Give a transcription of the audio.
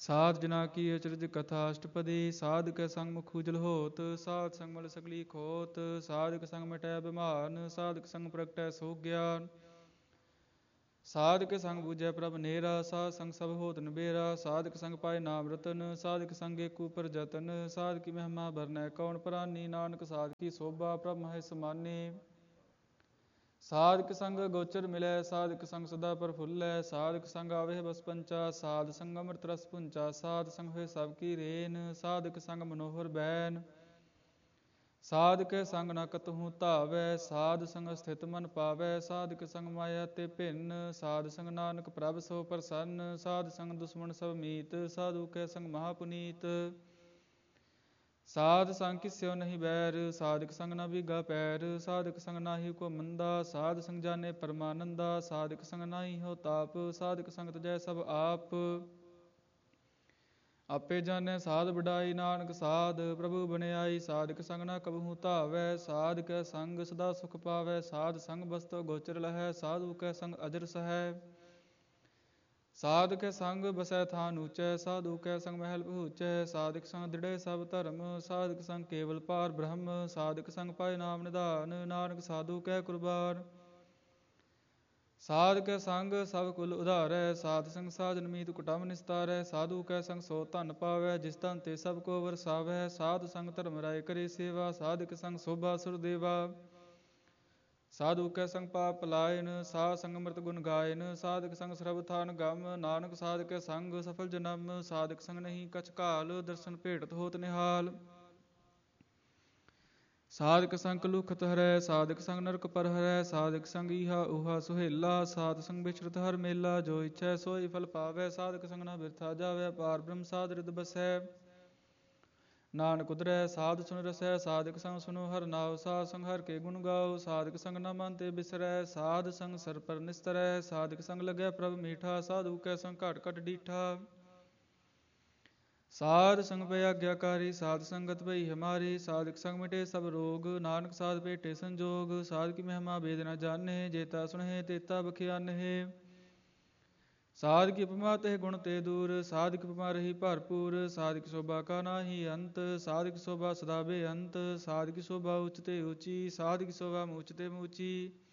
ਸਾਧ ਜਨਾ ਕੀ ਅਚਰਜ ਕਥਾ ਅਸ਼ਟਪਦੀ। ਸਾਧਕ ਸੰਗ ਮੁਖ ਉਜਲ ਹੋਤ, ਸਾਧ ਸੰਗ ਮਲ ਸਗਲੀ ਖੋਤ। ਸਾਧਕ ਸੰਗ ਮਿਟੈ ਬਿਮਾਨ, ਸਾਧਕ ਸੰਗ ਪ੍ਰਗਟੈ ਸੋ ਗਿਆਨ। ਸਾਧਕ ਸੰਗ ਬੂਝੈ ਪ੍ਰਭ ਨੇਰਾ, ਸਾਧ ਸੰਗ ਸਭ ਹੋਤ ਨਿਬੇਰਾ। ਸਾਧਕ ਸੰਗ ਪਾਏ ਨਾਮ ਰਤਨ, ਸਾਧਕ ਸੰਗ ਏਕ ਊਪਰ ਜਤਨ। ਸਾਧ ਕੀ ਮਹਿਮਾ ਬਰਨੈ ਕੌਣ ਪ੍ਰਾਨੀ, ਨਾਨਕ ਸਾਧ ਕੀ ਸੋਭਾ ਪ੍ਰਭ ਮਹਿ ਸਮਾਨੀ। ਸਾਧਕ ਸੰਗ ਗੋਚਰ ਮਿਲੈ, ਸਾਧਕ ਸੰਗ ਸਦਾ ਪ੍ਰਫੁੱਲੈ। ਸਾਧਕ ਸੰਗ ਆਵਹਿ ਬਸ ਪੰਚਾ, ਸਾਧ ਸੰਗ ਅੰਮ੍ਰਿਤ ਰਸ ਪੁੰਚਾ। ਸਾਧ ਸੰਗ ਹੋਏ ਸਭ ਕੀ ਰੇਨ, ਸਾਧਕ ਸੰਗ ਮਨੋਹਰ ਬੈਨ। ਸਾਧਕ ਸੰਗ ਨ ਕਤਹੂ ਧਾਵੈ, ਸਾਧ ਸੰਗ ਸਥਿਤ ਮਨ ਪਾਵੈ। ਸਾਧਕ ਸੰਗ ਮਾਇਆ ਤੇ ਭਿੰਨ, ਸਾਧ ਸੰਗ ਨਾਨਕ ਪ੍ਰਭ ਸੋ ਪ੍ਰਸੰਨ। ਸਾਧ ਸੰਗ ਦੁਸ਼ਮਣ ਸਭ ਮੀਤ, ਸਾਧੂ ਕੈ ਸੰਗ ਮਹਾ ਪੁਨੀਤ। ਸਾਧ ਸੰਗ ਕਿਸਉ ਨਹੀਂ ਬੈਰ, ਸਾਧਕ ਸੰਗ ਨ ਬੀਗਾ ਪੈਰ। ਸਾਧਕ ਸੰਗ ਨਾਹੀ ਕੋ ਮੰਦਾ, ਸਾਧ ਸੰਗ ਜਾਣੇ ਪਰਮਾਨੰਦਾ। ਸਾਧਕ ਸੰਗ ਨਾਹੀ ਹੋ ਤਾਪ, ਸਾਧਕ ਸੰਗ ਤਜੈ ਸਭ ਆਪ। ਆਪੇ ਜਾਣੈ ਸਾਧ ਵਡਾਈ, ਨਾਨਕ ਸਾਧ ਪ੍ਰਭੂ ਬਨਿਆਈ। ਸਾਧਕ ਸੰਗ ਨ ਕਬਹੂ ਧਾਵੈ, ਸਾਧ ਕੈ ਸੰਗ ਸਦਾ ਸੁਖ ਪਾਵੈ। ਸਾਧ ਸੰਗ ਬਸਤੁ ਗੋਚਰ ਲਹੈ, ਸਾਧੂ ਕੈ ਸੰਗ ਅਜਰ ਸਹੈ। ਸਾਧ ਕੈ ਸੰਗ ਬਸੈ ਥਾਨ ਊਚੈ, ਸਾਧੂ ਕੈ ਸੰਗ ਮਹਿਲ ਪਹੂਚੈ। ਸਾਧਕ ਸੰਗ ਦ੍ਰਿੜੈ ਸਭ ਧਰਮ, ਸਾਧਕ ਸੰਗ ਕੇਵਲ ਪਾਰ ਬ੍ਰਹਮ। ਸਾਧਕ ਸੰਗ ਪਾਏ ਨਾਮ ਨਿਧਾਨ, ਨਾਨਕ ਸਾਧੂ ਕੈ ਕੁਰਬਾਨ। ਸਾਧ ਕੈ ਸੰਗ ਸਭ ਕੁਲ ਉਧਾਰੈ, ਸਾਧ ਸੰਗ ਸਾਜਨ ਮੀਤ ਕੁਟੰਬ ਨਿਸਤਾਰੈ। ਸਾਧੂ ਕੈ ਸੰਗ ਸੋ ਧਨ ਪਾਵੈ, ਜਿਸ ਧਨ ਤੇ ਸਭ ਕੋ ਵਰਸਾਵੈ। ਸਾਧ ਸੰਗ ਧਰਮ ਰਾਇ ਕਰੇ ਸੇਵਾ, ਸਾਧਕ ਸੰਗ ਸੋਭਾ ਸੁਰ ਦੇਵਾ। ਸਾਧੂ ਕੈ ਸੰਗ ਪਾਪ ਪਲਾਇਨ, ਸਾਧ ਸੰਗ ਅੰਮ੍ਰਿਤ ਗੁਣ ਗਾਇਨ। ਸਾਧਕ ਸੰਗ ਸਰਬ ਥਾਨ ਗਮ, ਨਾਨਕ ਸਾਧ ਕੈ ਸੰਗ ਸਫਲ ਜਨਮ। ਸਾਧਕ ਸੰਗ ਨਹੀਂ ਕਛ ਘਾਲ, ਦਰਸ਼ਨ ਭੇਟਤ ਹੋਤ ਨਿਹਾਲ। ਸਾਧਕ ਸੰਗ ਕਲੂਖਤ ਹਰੈ, ਸਾਧਕ ਸੰਗ ਨਰਕ ਪਰ ਹਰੈ। ਸਾਧਕ ਸੰਗ ਈਹਾ ਊਹਾ ਸੁਹੇਲਾ, ਸਾਧ ਸੰਗ ਬਿਚਰਤ ਹਰ ਮੇਲਾ। ਜੋ ਇਛੈ ਸੋਈ ਫਲ ਪਾਵੈ, ਸਾਧਕ ਸੰਗ ਨ ਬਿਰਥਾ ਜਾਵੈ। ਪਾਰ ਬ੍ਰਹਮ ਸਾਧ ਰਿਦ ਬਸੈ, ਨਾਨਕ ਉਤਰੈ ਸਾਧ ਸੁਨ ਰਸੈ। ਸਾਧਕ ਸੰਗ ਸੁਨੋ ਹਰਿ ਨਾਉ, ਸਾਧ ਸੰਗ ਹਰਿ ਕੇ ਗੁਣ ਗਾਓ। ਸਾਧਕ ਸੰਗ ਨ ਮਨ ਤੇ ਬਿਸਰੈ, ਸਾਧ ਸੰਗ ਸਰ ਪਰ ਨਿਸਤਰੈ। ਸਾਧਕ ਸੰਗ ਲੱਗੈ ਪ੍ਰਭ ਮੀਠਾ, ਸਾਧੂ ਕੈ ਸੰਗ ਘਟ ਘਟ ਡੀਠਾ। ਸਾਧ ਸੰਗ ਭੈ ਆਗਿਆਕਾਰੀ, ਸਾਧ ਸੰਗਤ ਭਈ ਹਮਾਰੀ। ਸਾਧਕ ਸੰਗ ਮਿਟੇ ਸਭ ਰੋਗ, ਨਾਨਕ ਸਾਧ ਭੇਟੇ ਸੰਜੋਗ। ਸਾਧ ਕੀ ਮਹਿਮਾ ਬੇਦ ਨ ਜਾਣੈ, ਜੇਤਾ ਸੁਣਹਿ ਤੇਤਾ ਬਖਿਆਨਹਿ। ਸਾਧ ਕੀ ਉਪਮਾ ਤਹਿ ਗੁਣ ਤੇ ਦੂਰ, ਸਾਧ ਕੀ ਉਪਮਾ ਰਹੀ ਭਰਪੂਰ। ਸਾਧ ਕੀ ਸੋਭਾ ਕਾ ਨਾਹੀ ਅੰਤ, ਸਾਧ ਕੀ ਸੋਭਾ ਸਦਾ ਬੇਅੰਤ। ਸਾਧ ਕੀ ਸੋਭਾ ਉਚ ਤੇ ਊਚੀ, ਸਾਧ ਕੀ ਸੋਭਾ ਮੂਚ ਤੇ ਮੂਚੀ।